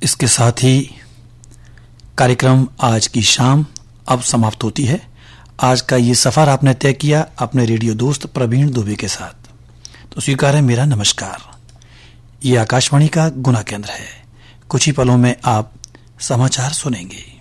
इसके साथ ही कार्यक्रम आज की शाम अब समाप्त होती है। आज का ये सफर आपने तय किया अपने रेडियो दोस्त प्रवीण दुबे के साथ, तो स्वीकार है मेरा नमस्कार। ये आकाशवाणी का गुना केंद्र है। कुछ ही पलों में आप समाचार सुनेंगे।